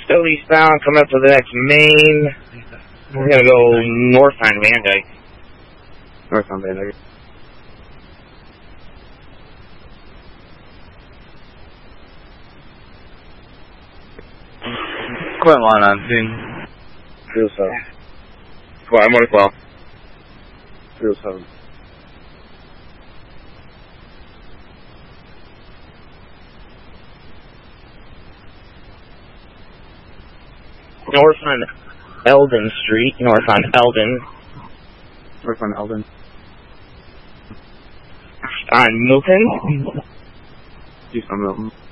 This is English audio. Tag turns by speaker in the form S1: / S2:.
S1: Still eastbound, coming up to the next main. We're gonna go north on Van Dyke. North on Van Dyke.
S2: Quit line on scene.
S1: 307. Well, I'm on the call. 307. North on Eldon Street. North on Eldon.
S2: North on Eldon.
S1: On Milton.
S2: East on Milton.